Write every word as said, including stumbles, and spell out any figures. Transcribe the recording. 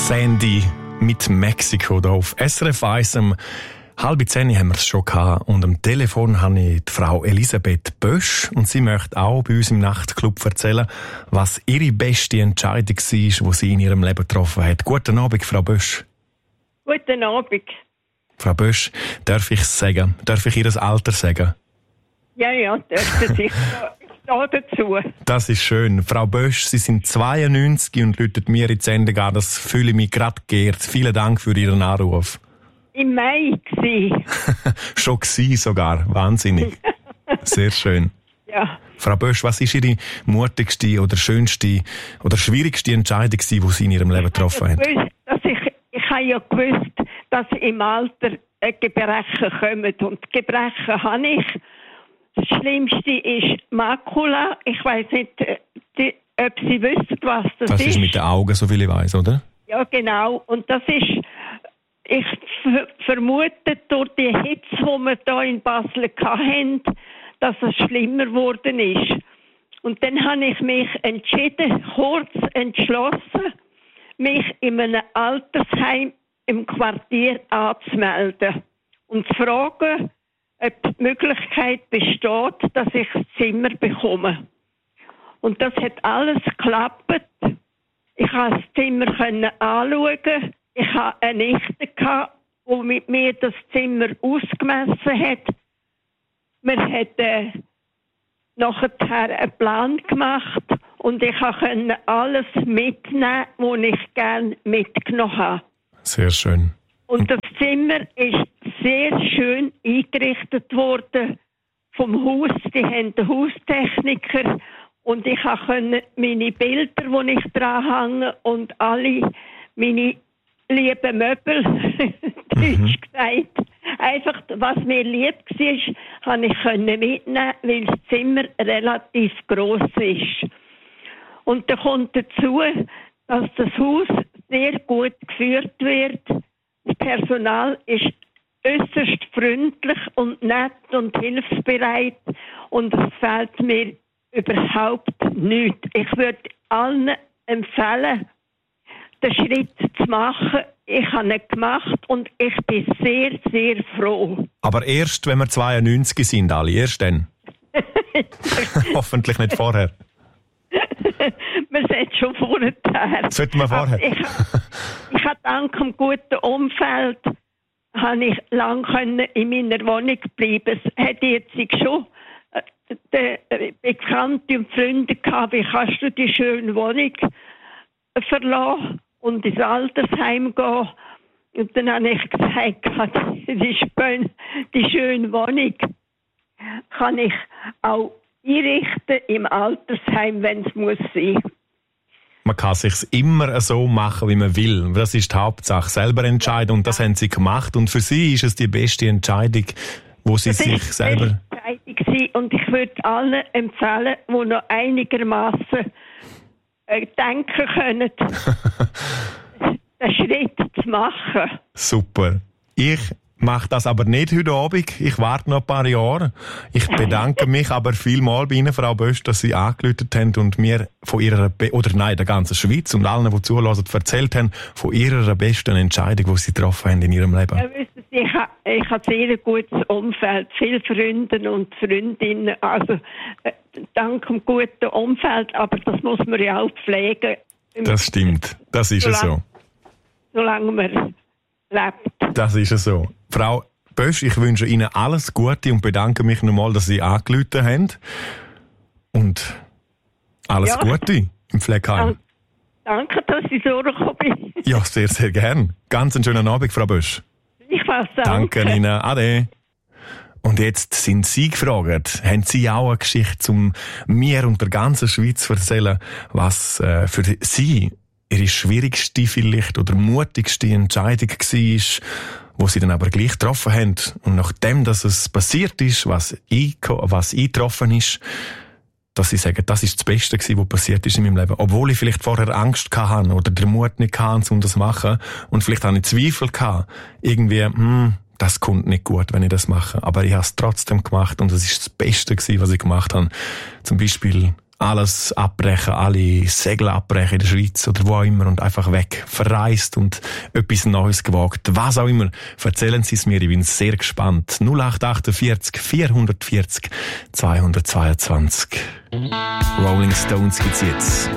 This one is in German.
Sandy mit Mexiko hier auf S R F eins. Um halb zehn haben wir es schon gehabt. Und am Telefon habe ich die Frau Elisabeth Bösch. Und sie möchte auch bei uns im Nachtclub erzählen, was ihre beste Entscheidung war, die sie in ihrem Leben getroffen hat. Guten Abend, Frau Bösch. Guten Abend. Frau Bösch, darf ich es sagen? Darf ich ihr Alter sagen? Ja, ja, dürfen Sie. Da dazu. Das ist schön. Frau Bösch, Sie sind zweiundneunzig und läuten mir in die Sendung an. Das fühle ich mich gerade geehrt. Vielen Dank für Ihren Anruf. Im Mai war Schon gewesen sogar. Wahnsinnig. Sehr schön. Ja. Frau Bösch, was ist Ihre mutigste oder schönste oder schwierigste Entscheidung, die Sie in Ihrem Leben getroffen haben? Ich, dass ich, ich habe ja gewusst, dass im Alter Gebrechen kommen. Und Gebrechen habe ich. Das Schlimmste ist Makula. Ich weiss nicht, die, ob Sie wissen, was das, das ist. Das ist ist mit den Augen, so viel ich weiss, oder? Ja, genau. Und das ist, ich f- vermute, durch die Hitze, die wir hier in Basel hatten, dass es schlimmer geworden ist. Und dann habe ich mich entschieden, kurz entschlossen, mich in einem Altersheim im Quartier anzumelden und zu fragen, ob die Möglichkeit besteht, dass ich das Zimmer bekomme. Und das hat alles geklappt. Ich konnte das Zimmer anschauen. Ich hatte eine Nichte, die mit mir das Zimmer ausgemessen hat. Wir hatten nachher einen Plan gemacht und ich konnte alles mitnehmen, was ich gerne mitgenommen habe. Sehr schön. Und das Zimmer ist sehr schön eingerichtet worden vom Haus. Die haben den Haustechniker und ich konnte meine Bilder, die ich dran hänge, und alle meine lieben Möbel, deutsch mhm. gesagt, einfach was mir lieb war, konnte ich mitnehmen, weil das Zimmer relativ gross ist. Und da kommt dazu, dass das Haus sehr gut geführt wird. Das Personal ist äußerst freundlich und nett und hilfsbereit und es fehlt mir überhaupt nichts. Ich würde allen empfehlen, den Schritt zu machen. Ich habe ihn gemacht und ich bin sehr, sehr froh. Aber erst, wenn wir zweiundneunzig sind, alle. Erst dann. Hoffentlich nicht vorher. Wir sind schon vorher. Sollten wir vorher? Ich, ich habe dank dem guten Umfeld habe ich lange in meiner Wohnung bleiben. Es hätte jetzt schon äh, Bekannte und Freunde gehabt, wie kannst du die schöne Wohnung verlassen und ins Altersheim gehen. Und dann habe ich gesagt, die schöne, die schöne Wohnung kann ich auch einrichten im Altersheim, wenn es muss sein. Man kann es sich immer so machen, wie man will. Das ist die Hauptsache. Selber entscheiden. Und das haben Sie gemacht. Und für Sie ist es die beste Entscheidung, wo Sie das sich ist selber... Die beste Entscheidung. Und ich würde allen empfehlen, die noch einigermaßen äh, denken können, den Schritt zu machen. Super. Ich mache das aber nicht heute Abend. Ich warte noch ein paar Jahre. Ich bedanke mich aber vielmal bei Ihnen, Frau Bösch, dass Sie angerufen haben und mir von Ihrer, Be- oder nein, der ganzen Schweiz und allen, die zuhören, erzählt haben, von Ihrer besten Entscheidung, die Sie getroffen haben in Ihrem Leben. Ja, wissen Sie, ich habe ich ha sehr gutes Umfeld, viele Freunde und Freundinnen, also äh, dank dem guten Umfeld, aber das muss man ja auch pflegen. Das stimmt, das ist es so. Solange man lebt. Das ist es so. Frau Bösch, ich wünsche Ihnen alles Gute und bedanke mich nochmal, dass Sie angerufen haben. Und alles Ja. Gute im Pflegeheim. Danke, dass Sie so gekommen sind. Ja, sehr, sehr gern. Ganz einen schönen Abend, Frau Bösch. Ich weiß Danke Ihnen. Ade. Und jetzt sind Sie gefragt. Haben Sie auch eine Geschichte, um mir und der ganzen Schweiz zu erzählen, was äh, für Sie Ihre schwierigste vielleicht oder mutigste Entscheidung war, wo Sie dann aber gleich getroffen haben. Und nachdem, dass es passiert ist, was, einko- was eingetroffen ist, dass Sie sagen, das ist das Beste gewesen, was passiert ist in meinem Leben. Obwohl ich vielleicht vorher Angst hatte oder den Mut nicht hatte, um das zu machen. Und vielleicht auch nicht Zweifel hatte. Irgendwie, hm, das kommt nicht gut, wenn ich das mache. Aber ich habe es trotzdem gemacht und es ist das Beste gewesen, was ich gemacht habe. Zum Beispiel alles abbrechen, alle Segel abbrechen in der Schweiz oder wo auch immer und einfach weg, verreist und etwas Neues gewagt. Was auch immer. Erzählen Sie es mir, ich bin sehr gespannt. null acht achtundvierzig vierhundertvierzig zweihundertzweiundzwanzig. Rolling Stones gibt's jetzt.